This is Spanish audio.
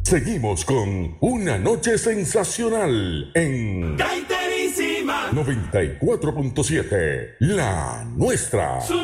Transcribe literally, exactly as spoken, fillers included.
Seguimos con Una Noche Sensacional en Gaiterísima noventa y cuatro punto siete, la nuestra.